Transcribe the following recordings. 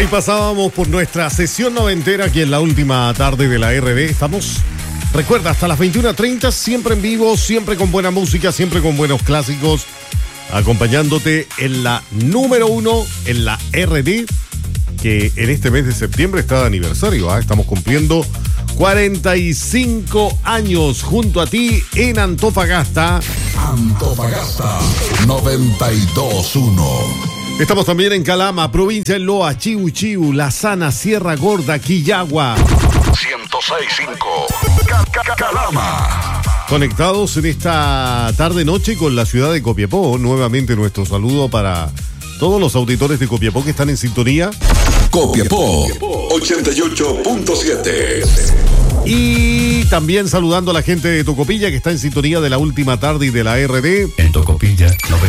Ahí pasábamos por nuestra sesión noventera aquí en la última tarde de la RD. Estamos, recuerda, hasta las 21:30, siempre en vivo, siempre con buena música, siempre con buenos clásicos, acompañándote en la número 1 en la RD, que en este mes de septiembre está de aniversario. Estamos cumpliendo 45 años junto a ti en Antofagasta. Antofagasta 92.1. Estamos también en Calama, provincia de Loa, Chiu Chiu, La Sana, Sierra Gorda, Quillagua. 106.5 Calama. Conectados en esta tarde-noche con la ciudad de Copiapó. Nuevamente nuestro saludo para todos los auditores de Copiapó que están en sintonía. Copiapó 88.7. Y también saludando a la gente de Tocopilla que está en sintonía de la última tarde y de la RD. En Tocopilla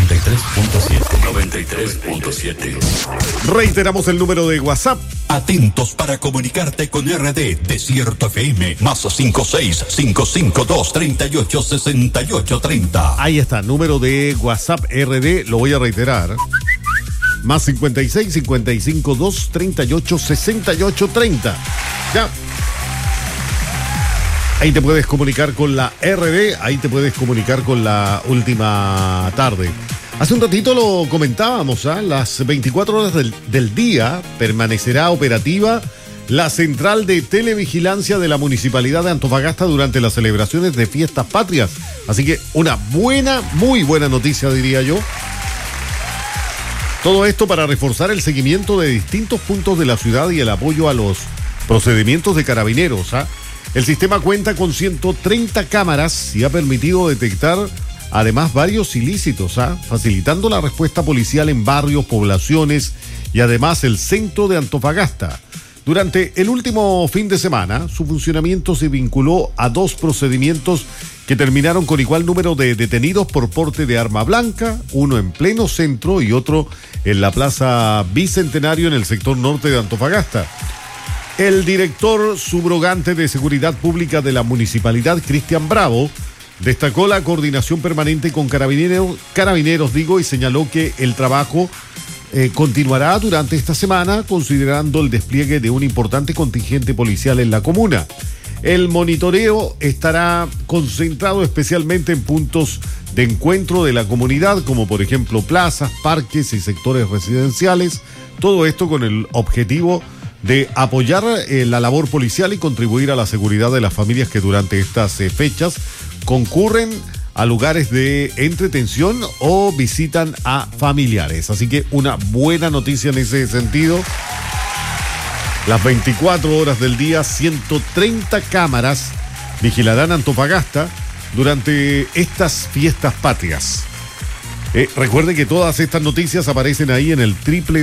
93.7. Reiteramos el número de WhatsApp. Atentos para comunicarte con RD Desierto FM más 56-552-386830. Ahí está, número de WhatsApp RD, lo voy a reiterar. Más 56-552-386830. Ya. Ahí te puedes comunicar con la RD, ahí te puedes comunicar con la última tarde. Hace un ratito lo comentábamos, las 24 horas del día permanecerá operativa la central de televigilancia de la Municipalidad de Antofagasta durante las celebraciones de fiestas patrias. Así que una buena, muy buena noticia, diría yo. Todo esto para reforzar el seguimiento de distintos puntos de la ciudad y el apoyo a los procedimientos de carabineros. El sistema cuenta con 130 cámaras y ha permitido detectar además varios ilícitos, facilitando la respuesta policial en barrios, poblaciones y además el centro de Antofagasta. Durante el último fin de semana, su funcionamiento se vinculó a 2 procedimientos que terminaron con igual número de detenidos por porte de arma blanca, uno en pleno centro y otro en la Plaza Bicentenario en el sector norte de Antofagasta. El director subrogante de Seguridad Pública de la Municipalidad, Cristian Bravo, destacó la coordinación permanente con carabineros, y señaló que el trabajo continuará durante esta semana, considerando el despliegue de un importante contingente policial en la comuna. El monitoreo estará concentrado especialmente en puntos de encuentro de la comunidad, como por ejemplo plazas, parques y sectores residenciales. Todo esto con el objetivo de apoyar la labor policial y contribuir a la seguridad de las familias que durante estas fechas concurren a lugares de entretención o visitan a familiares. Así que una buena noticia en ese sentido. Las 24 horas del día, 130 cámaras vigilarán Antofagasta durante estas fiestas patrias. Recuerden que todas estas noticias aparecen ahí en el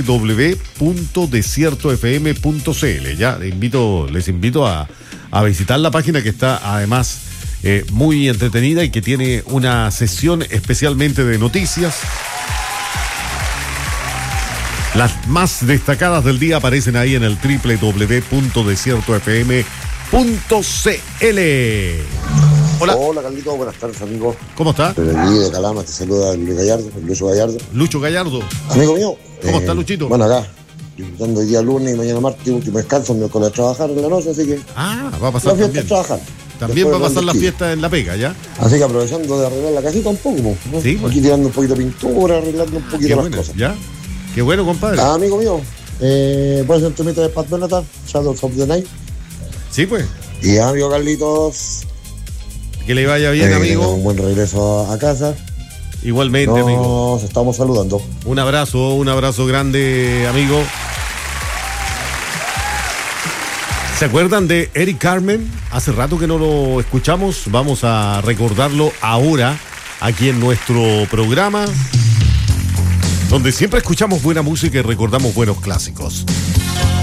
www.desiertofm.cl. Ya les invito a visitar la página, que está además muy entretenida y que tiene una sesión especialmente de noticias. Las más destacadas del día aparecen ahí en el www.desiertofm.cl. Hola Carlito, buenas tardes amigo. ¿Cómo está? Desde aquí de Calama te saluda Lucho Gallardo. Lucho Gallardo. Amigo mío. ¿Cómo está Luchito? Bueno, acá, disfrutando hoy día lunes y mañana martes, último descanso, miércoles a trabajar en la noche, así que... va a pasar la fiesta también. a trabajar. También después va a pasar la fiesta en La Pega, ¿ya? Así que aprovechando de arreglar la casita un poco, ¿no? Sí, bueno. Aquí tirando un poquito de pintura, arreglando un poquito las cosas. ¿Ya? Qué bueno, compadre. Amigo mío, puedes hacer tu mito de Pat Benatar, Shadows of the Night. Sí, pues. Y amigo Carlitos, que le vaya bien, amigo. Un buen regreso a casa. Igualmente, amigo. Nos estamos saludando. Un abrazo grande, amigo. ¿Se acuerdan de Eric Carmen? Hace rato que no lo escuchamos. Vamos a recordarlo ahora aquí en nuestro programa, donde siempre escuchamos buena música y recordamos buenos clásicos.